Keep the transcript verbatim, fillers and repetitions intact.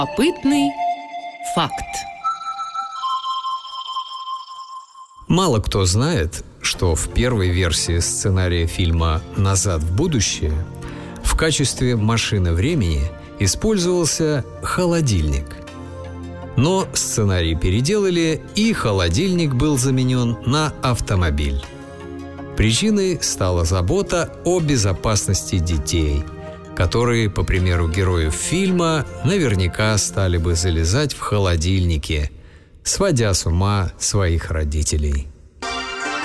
Любопытный факт. Мало кто знает, что в первой версии сценария фильма «Назад в будущее» в качестве машины времени использовался холодильник. Но сценарий переделали, и холодильник был заменен на автомобиль. Причиной стала забота о безопасности детей, которые, по примеру героев фильма, наверняка стали бы залезать в холодильники, сводя с ума своих родителей.